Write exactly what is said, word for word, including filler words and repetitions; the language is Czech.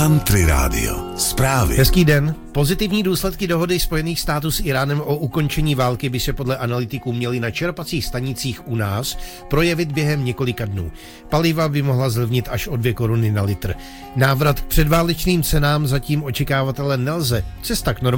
Country Radio. Zprávy. Hezký den. Pozitivní důsledky dohody Spojených států s Iránem o ukončení války by se podle analytiků měly na čerpacích stanicích u nás projevit během několika dnů. Paliva by mohla zlevnit až o dvě koruny na litr. Návrat k předválečným cenám zatím očekávat ale nelze. Cesta k normální